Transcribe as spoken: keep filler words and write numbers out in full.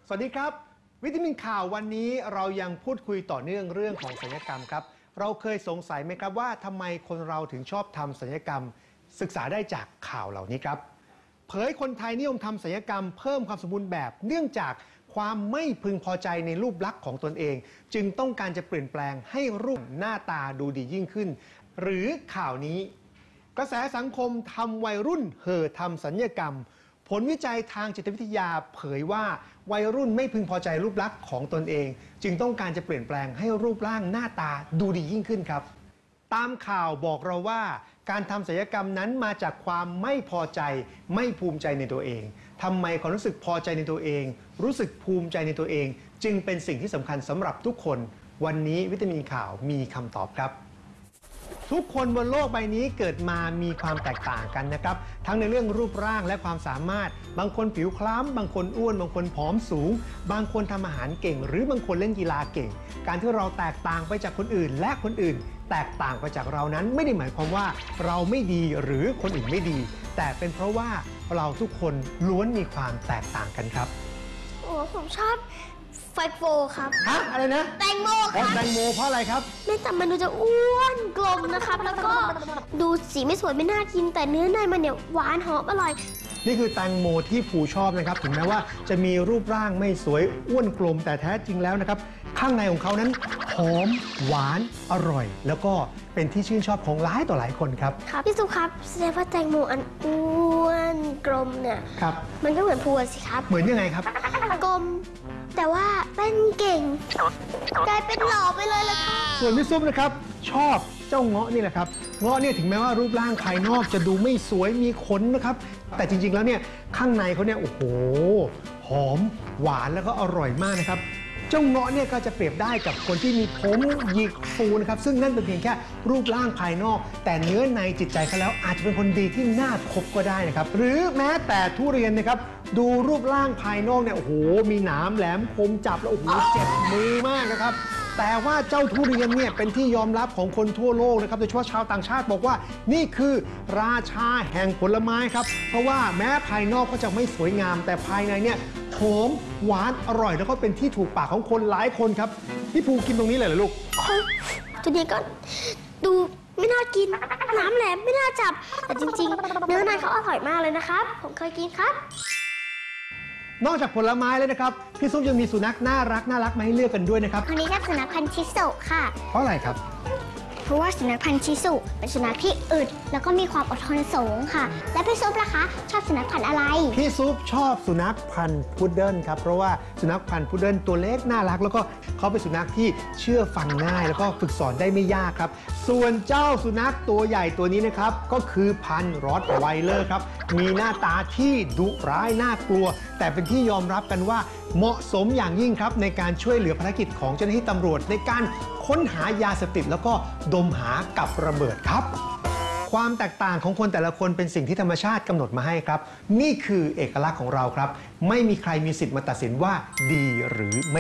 สวัสดีครับวิตามินข่าววันนี้เรายังพูดคุยต่อเนื่องเรื่องของศัลยกรรมครับเราเคยสงสัยไหมครับว่าทำไมคนเราถึงชอบทำศัลยกรรมศึกษาได้จากข่าวเหล่านี้ครับเผยคนไทยนิยมทำศัลยกรรมเพิ่มความสมบูรณ์แบบเนื่องจากความไม่พึงพอใจในรูปลักษณ์ของตนเองจึงต้องการจะเปลี่ยนแปลงให้รูปหน้าตาดูดียิ่งขึ้นหรือข่าวนี้กระแสสังคมทำวัยรุ่นเห่อทำศัลยกรรมผลวิจัยทางจิตวิทยาเผยว่าวัยรุ่นไม่พึงพอใจรูปลักษณ์ของตนเองจึงต้องการจะเปลี่ยนแปลงให้รูปร่างหน้าตาดูดียิ่งขึ้นครับตามข่าวบอกเราว่าการทำศัลยกรรมนั้นมาจากความไม่พอใจไม่ภูมิใจในตัวเองทำไมความรู้สึกพอใจในตัวเองรู้สึกภูมิใจในตัวเองจึงเป็นสิ่งที่สำคัญสำหรับทุกคนวันนี้วิตามินข่าวมีคำตอบครับทุกคนบนโลกใบนี้เกิดมามีความแตกต่างกันนะครับทั้งในเรื่องรูปร่างและความสามารถบางคนผิวคล้ำบางคนอ้วนบางคนผอมสูงบางคนทำอาหารเก่งหรือบางคนเล่นกีฬาเก่งการที่เราแตกต่างไปจากคนอื่นและคนอื่นแตกต่างไปจากเรานั้นไม่ได้หมายความว่าเราไม่ดีหรือคนอื่นไม่ดีแต่เป็นเพราะว่าเราทุกคนล้วนมีความแตกต่างกันครับโอ้ผมชอบไฟโฟครับฮะอะไรนะแตงโมครับแตงโมเพราะอะไรครับไม่แต่มันดูจะอ้วนกลมนะครับแล้วก็ดูสีไม่สวยไม่น่ากินแต่เนื้อในมันเนี่ยหวานหอมอร่อยนี่คือแตงโมที่ผูชอบนะครับถึงแม้ว่าจะมีรูปร่างไม่สวยอ้วนกลมแต่แท้จริงแล้วนะครับข้างในของเขานั้นหอมหวานอร่อยแล้วก็เป็นที่ชื่นชอบของหลายต่อหลายคนครับครับพี่สุครับแสดงว่าแตงโมอันอ้วนกลมเนี่ยครับมันก็เหมือนพูสิครับเหมือนยังไงครับกลมแต่ว่าเต้นเก่งกลายเป็นหล่อไปเลยละค่ะส่วนพี่ซุปนะครับชอบเจ้าเงาะนี่แหละครับเงาะเนี่ยถึงแม้ว่ารูปร่างภายนอกจะดูไม่สวยมีขนนะครับแต่จริงๆแล้วเนี่ยข้างในเขาเนี่ยโอ้โหหอมหวานแล้วก็อร่อยมากนะครับเจ้าเงาะเนี่ยก็จะเปรียบได้กับคนที่มีผมหยิกฟูนะครับซึ่งนั่นเป็นเพียงแค่รูปร่างภายนอกแต่เนื้อในจิตใจเขาแล้วอาจจะเป็นคนดีที่น่าคบก็ได้นะครับหรือแม้แต่ทุเรียนนะครับดูรูปร่างภายนอกเนี่ยโอ้โหมีหนามแหลมคมจับแล้วโอ้โหเจ็บมือมากนะครับแต่ว่าเจ้าทุเรียนเนี่ยเป็นที่ยอมรับของคนทั่วโลกนะครับโดยเฉพาะชาวต่างชาติบอกว่านี่คือราชาแห่งผลไม้ครับเพราะว่าแม้ภายนอกก็จะไม่สวยงามแต่ภายในเนี่ยหอมหวานอร่อยแล้วก็เป็นที่ถูกปากของคนหลายคนครับพี่ภูกินตรงนี้เลยเหรอลูกทุเรียนก็ดูไม่น่ากินน้ำแหลมไม่น่าจับแต่จริงๆเนื้อในเขาอร่อยมากเลยนะครับผมเคยกินครับนอกจากผลไม้แล้วนะครับพี่ซุปยังมีสุนัขน่ารักน่ารักมาให้เลือกกันด้วยนะครับคนนี้ชอบสุนัขพันธุ์ชิสุค่ะเพราะอะไรครับเพราะว่าสุนัขพันธุ์ชิสุเป็นสุนัขที่อึดแล้วก็มีความอดทนสูงค่ะและพี่ซุปล่ะคะชอบสุนัขพันธุ์อะไรพี่ซุปชอบสุนัขพันธุ์พุดเดิ้ลครับเพราะว่าสุนัขพันธุ์พุดเดิ้ลตัวเล็กน่ารักแล้วก็เขาเป็นสุนัขที่เชื่อฟังง่ายแล้วก็ฝึกสอนได้ไม่ยากครับส่วนเจ้าสุนัขตัวใหญ่ตัวนี้นะครับก็คือพันธุ์รอตไวเลอร์ครับมีหน้าตาที่ดุร้ายน่ากลัวแต่เป็นที่ยอมรับกันว่าเหมาะสมอย่างยิ่งครับในการช่วยเหลือภารกิจของเจ้าหน้าที่ตำรวจในการค้นหายาเสพติดแล้วก็ดมหากับระเบิดครับความแตกต่างของคนแต่ละคนเป็นสิ่งที่ธรรมชาติกำหนดมาให้ครับนี่คือเอกลักษณ์ของเราครับไม่มีใครมีสิทธิ์มาตัดสินว่าดีหรือไม่